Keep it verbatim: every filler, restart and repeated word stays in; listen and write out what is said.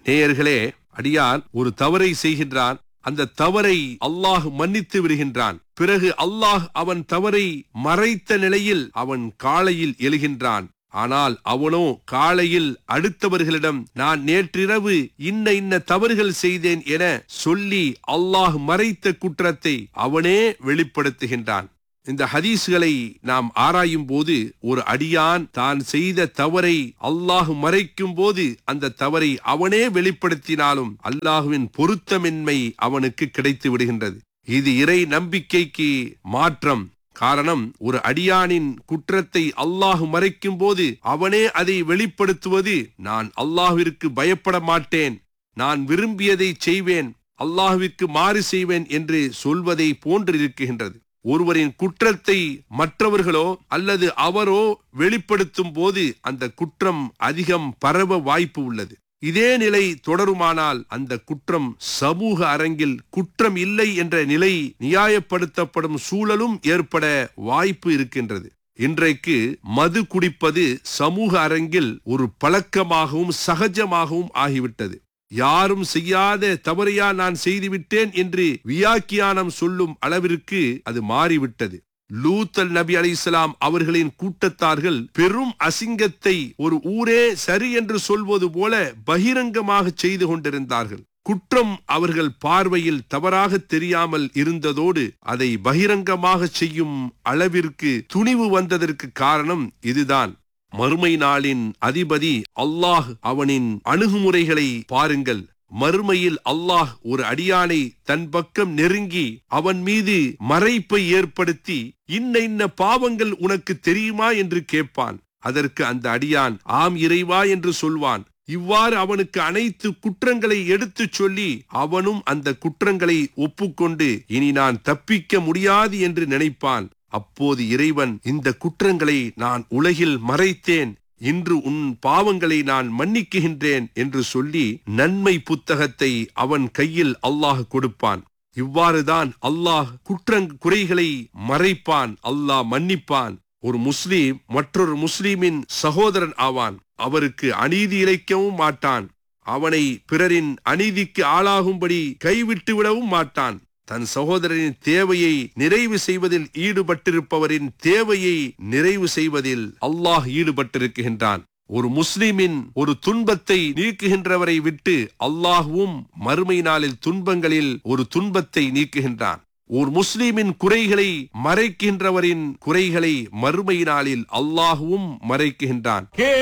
நேயர்களே, அடியான் ஒரு தவறை செய்கின்றான். அந்த தவறை அல்லாஹ் மன்னித்து விடுகின்றான். பிறகு அல்லாஹ் அவன் தவறை மறைத்த நிலையில் அவன் காலையில் எழுகின்றான். ஆனால் அவனோ காலையில் அடுத்தவர்களிடம் நான் நேற்றிரவு இன்ன இன்ன தவறுகள் செய்தேன் என சொல்லி அல்லாஹ் மறைத்த குற்றத்தை அவனே வெளிப்படுத்துகின்றான். இந்த ஹதீஸ்களை நாம் ஆராயும் போது ஒரு அடியான் தான் செய்த தவறை அல்லாஹ் மறைக்கும் போது அந்த தவறை அவனே வெளிப்படுத்தினாலும் அல்லாஹுவின் பொருத்தமின்மை அவனுக்கு கிடைத்து விடுகின்றது. இது இறை நம்பிக்கைக்கு மாற்றம். காரணம், ஒரு அடியானின் குற்றத்தை அல்லாஹ் மறைக்கும் போது அவனே அதை வெளிப்படுத்துவது நான் அல்லாஹ்விற்கு பயப்பட மாட்டேன், நான் விரும்பியதை செய்வேன், அல்லாஹ்விற்கு மாறு செய்வேன் என்று சொல்வதை போன்றிருக்கின்றது. ஒருவரின் குற்றத்தை மற்றவர்களோ அல்லது அவரோ வெளிப்படுத்தும் போது அந்த குற்றம் அதிகம் பரவ வாய்ப்பு உள்ளது. இதே நிலை தொடருமானால் அந்த குற்றம் சமூக அரங்கில் குற்றம் இல்லை என்ற நிலை நியாயப்படுத்தப்படும் சூழலும் ஏற்பட வாய்ப்பு இருக்கின்றது. இன்றைக்கு மது குடிப்பது சமூக அரங்கில் ஒரு பழக்கமாகவும் சகஜமாகவும் ஆகிவிட்டது. யாரும் செய்யாத தவறையா நான் செய்துவிட்டேன் என்று வியாக்கியானம் சொல்லும் அளவிற்கு அது மாறிவிட்டது. லூத் நபி அலைஹிஸ்ஸலாம் அவர்களின் கூட்டத்தார்கள் பெரும் அசிங்கத்தை ஒரு ஊரே சரி என்று சொல்வது போல பகிரங்கமாக செய்து கொண்டிருந்தார்கள். குற்றம் அவர்கள் பார்வையில் தவறாக தெரியாமல் இருந்ததோடு அதை பகிரங்கமாக செய்யும் அளவிற்கு துணிவு வந்ததற்கு காரணம் இதுதான். மறுமை நாளின் அதிபதி அல்லாஹ், அவனின் அணுகுமுறைகளை பாருங்கள். மறுமையில் அல்லாஹ் ஒரு அடியானை தன் பக்கம் நெருங்கி அவன் மீது மறைப்பை ஏற்படுத்தி இன்ன இன்ன பாவங்கள் உனக்கு தெரியுமா என்று கேட்பான். அதற்கு அந்த அடியான் ஆம் இறைவா என்று சொல்வான். இவ்வாறு அவனுக்கு அனைத்து குற்றங்களை எடுத்துச் சொல்லி அவனும் அந்த குற்றங்களை ஒப்புக்கொண்டு இனி நான் தப்பிக்க முடியாது என்று நினைப்பான். அப்போது இறைவன், இந்த குற்றங்களை நான் உலகில் மறைத்தேன், இன்று உன் பாவங்களை நான் மன்னிக்குகின்றேன் என்று சொல்லி நன்மை புத்தகத்தை அவன் கையில் அல்லாஹ் கொடுப்பான். இவ்வாறுதான் அல்லாஹ் குற்றங் குறைகளை மறைப்பான், அல்லாஹ் மன்னிப்பான். ஒரு முஸ்லீம் மற்றொரு முஸ்லீமின் சகோதரன் ஆவான். அவருக்கு அநீதி இழைக்கவும் மாட்டான். அவனை பிறரின் அநீதிக்கு ஆளாகும்படி கைவிட்டு விடவும் மாட்டான். தன் சகோதரனின் தேவையை நிறைவு செய்வதில் ஈடுபட்டிருப்பவரின் தேவையை நிறைவு செய்வதில் அல்லாஹ் ஈடுபட்டிருக்கின்றான். ஒரு முஸ்லிமின் ஒரு துன்பத்தை நீக்குகின்றவரை விட்டு அல்லாஹ்வும் மறுமை நாளில் துன்பங்களில் ஒரு துன்பத்தை நீக்குகின்றான். ஒரு முஸ்லிமின் குறைகளை மறைக்கின்றவரின் குறைகளை மறுமை நாளில் அல்லாஹ்வும் மறைக்கின்றான்.